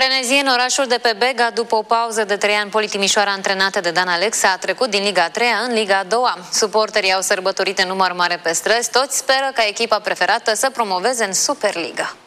Frenezie în orașul de pe Bega. După o pauză de 3 ani, Poli Timișoara, antrenată de Dan Alexa, a trecut din Liga 3 în Liga 2. Suporterii au sărbătorit în număr mare pe străzi. Toți speră ca echipa preferată să promoveze în Superliga.